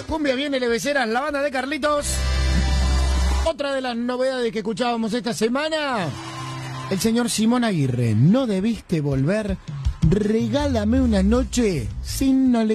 cumbia viene Leveceras, la banda de Carlitos. Otra de las novedades que escuchábamos esta semana, el señor Simón Aguirre. No debiste volver, regálame una noche sin no le